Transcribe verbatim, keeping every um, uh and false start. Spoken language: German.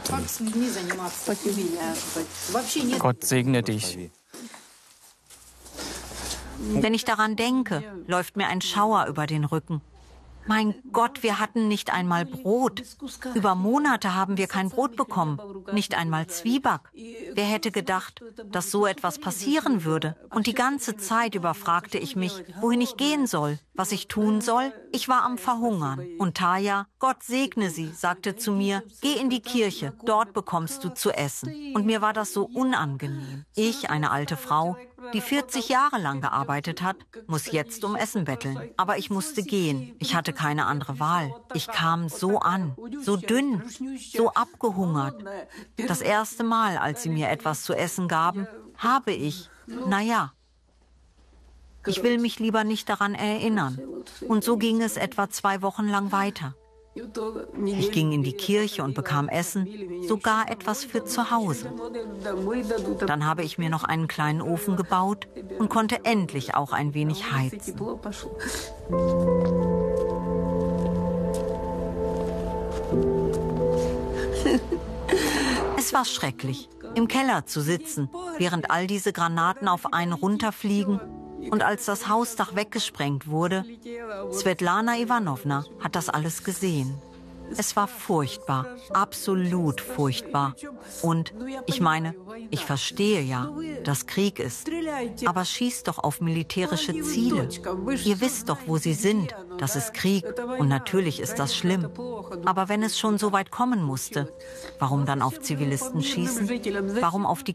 Gott segne dich. Wenn ich daran denke, läuft mir ein Schauer über den Rücken. Mein Gott, wir hatten nicht einmal Brot. Über Monate haben wir kein Brot bekommen, nicht einmal Zwieback. Wer hätte gedacht, dass so etwas passieren würde? Und die ganze Zeit über fragte ich mich, wohin ich gehen soll, was ich tun soll. Ich war am Verhungern. Und Taya, Gott segne sie, sagte zu mir, geh in die Kirche, dort bekommst du zu essen. Und mir war das so unangenehm. Ich, eine alte Frau, die vierzig Jahre lang gearbeitet hat, muss jetzt um Essen betteln. Aber ich musste gehen. Ich hatte keine andere Wahl. Ich kam so an, so dünn, so abgehungert. Das erste Mal, als sie mir etwas zu essen gaben, habe ich, naja, ich will mich lieber nicht daran erinnern. Und so ging es etwa zwei Wochen lang weiter. Ich ging in die Kirche und bekam Essen, sogar etwas für zu Hause. Dann habe ich mir noch einen kleinen Ofen gebaut und konnte endlich auch ein wenig heizen. Es war schrecklich, im Keller zu sitzen, während all diese Granaten auf einen runterfliegen. Und als das Hausdach weggesprengt wurde, Svetlana Ivanovna hat das alles gesehen. Es war furchtbar, absolut furchtbar. Und ich meine, ich verstehe ja, dass Krieg ist. Aber schießt doch auf militärische Ziele. Ihr wisst doch, wo sie sind. Das ist Krieg. Und natürlich ist das schlimm. Aber wenn es schon so weit kommen musste, warum dann auf Zivilisten schießen? Warum auf die